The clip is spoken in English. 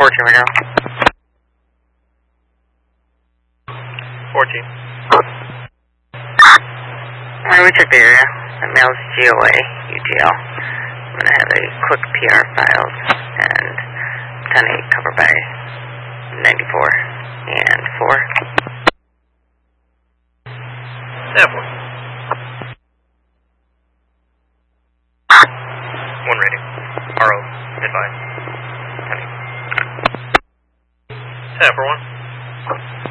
14 right now. 14. Alright, we checked the area. That mail's GOA, UGL. I'm gonna have a quick PR files and 10-8 cover by 94 and 4. Yeah, 4. 1 rating. RO, advise. 10-8. 10 for 1.